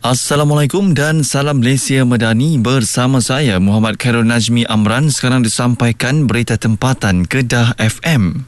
Assalamualaikum dan salam Malaysia Madani, bersama saya Muhammad Khairul Najmi Amran. Sekarang disampaikan berita tempatan Kedah FM.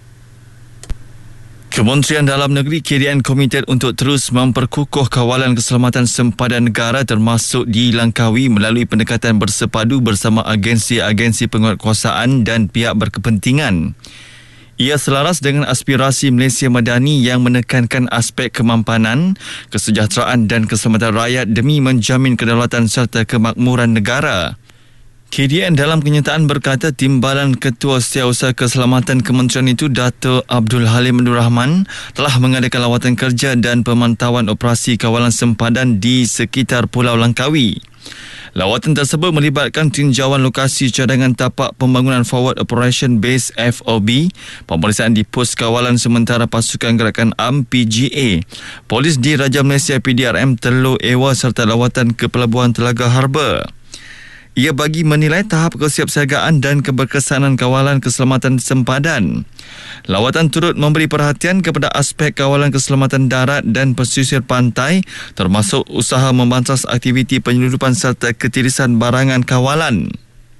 Kementerian Dalam Negeri KDN komited untuk terus memperkukuh kawalan keselamatan sempadan negara termasuk di Langkawi melalui pendekatan bersepadu bersama agensi-agensi penguatkuasaan dan pihak berkepentingan. Ia selaras dengan aspirasi Malaysia Madani yang menekankan aspek kemampanan, kesejahteraan dan keselamatan rakyat demi menjamin kedaulatan serta kemakmuran negara. KDN dalam kenyataan berkata Timbalan Ketua Setiausaha Keselamatan Kementerian itu Dato' Abdul Halim Abdul Rahman telah mengadakan lawatan kerja dan pemantauan operasi kawalan sempadan di sekitar Pulau Langkawi. Lawatan tersebut melibatkan tinjauan lokasi cadangan tapak pembangunan Forward Operation Base FOB, pemeriksaan di pos kawalan sementara pasukan gerakan AM PGA, Polis di Raja Malaysia PDRM Teluk Ewa serta lawatan ke Pelabuhan Telaga Harbour. Ia bagi menilai tahap kesiapsiagaan dan keberkesanan kawalan keselamatan sempadan. Lawatan turut memberi perhatian kepada aspek kawalan keselamatan darat dan pesisir pantai termasuk usaha membantas aktiviti penyeludupan serta ketirisan barangan kawalan.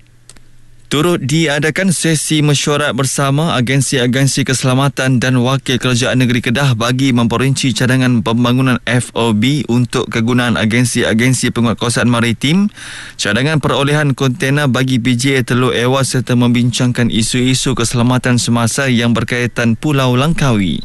Turut diadakan sesi mesyuarat bersama agensi-agensi keselamatan dan Wakil Kerajaan Negeri Kedah bagi memperinci cadangan pembangunan FOB untuk kegunaan agensi-agensi penguatkuasaan maritim, cadangan perolehan kontena bagi PGA Teluk Ewa serta membincangkan isu-isu keselamatan semasa yang berkaitan Pulau Langkawi.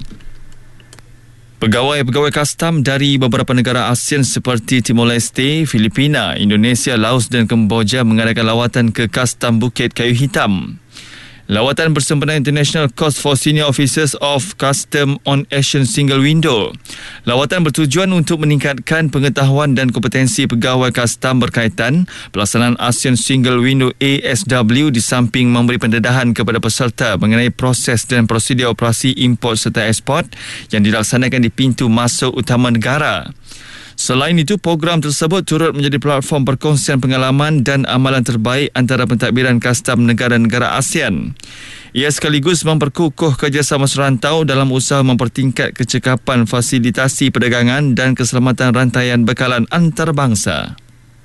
Pegawai-pegawai kastam dari beberapa negara ASEAN seperti Timor Leste, Filipina, Indonesia, Laos dan Kemboja mengadakan lawatan ke Kastam Bukit Kayu Hitam. Lawatan bersempena International Course for Senior Officers of Custom on Asian Single Window. Lawatan bertujuan untuk meningkatkan pengetahuan dan kompetensi pegawai kastam berkaitan pelaksanaan ASEAN Single Window ASW di samping memberi pendedahan kepada peserta mengenai proses dan prosedur operasi import serta ekspor yang dilaksanakan di pintu masuk utama negara. Selain itu, program tersebut turut menjadi platform perkongsian pengalaman dan amalan terbaik antara pentadbiran kastam negara-negara ASEAN. Ia sekaligus memperkukuh kerjasama serantau dalam usaha mempertingkat kecekapan fasilitasi perdagangan dan keselamatan rantaian bekalan antarabangsa.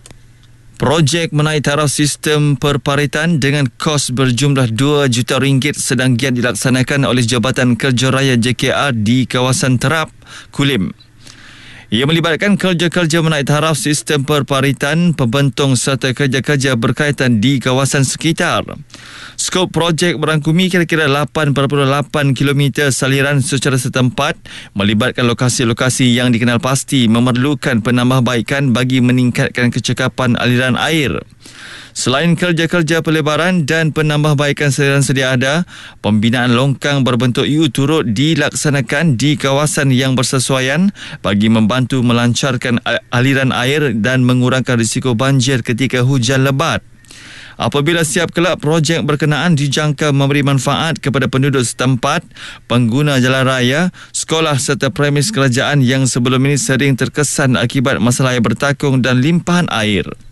Projek menaik taraf sistem perparitan dengan kos berjumlah RM2 juta sedang giat dilaksanakan oleh Jabatan Kerja Raya JKR di kawasan Terap, Kulim. Ia melibatkan kerja-kerja menaik taraf sistem perparitan, pembentong serta kerja-kerja berkaitan di kawasan sekitar. Skop projek merangkumi kira-kira 8.8 km saliran secara setempat, melibatkan lokasi-lokasi yang dikenal pasti memerlukan penambahbaikan bagi meningkatkan kecekapan aliran air. Selain kerja-kerja pelebaran dan penambahbaikan saliran sedia ada, pembinaan longkang berbentuk U turut dilaksanakan di kawasan yang bersesuaian bagi membantu melancarkan aliran air dan mengurangkan risiko banjir ketika hujan lebat. Apabila siap kelak, projek berkenaan dijangka memberi manfaat kepada penduduk setempat, pengguna jalan raya, sekolah serta premis kerajaan yang sebelum ini sering terkesan akibat masalah air bertakung dan limpahan air.